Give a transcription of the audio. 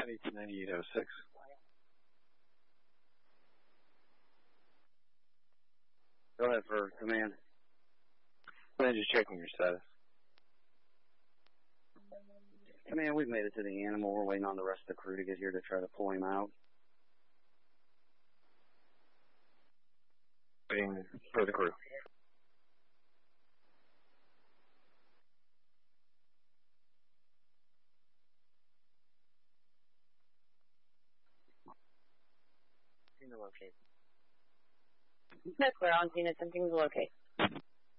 98-9806. Go ahead for command. I'm just checking your status. Command, we've made it to the animal. We're waiting on the rest of the crew to get here to try to pull him out. Waiting for the crew. No, we're on scene attempting to locate.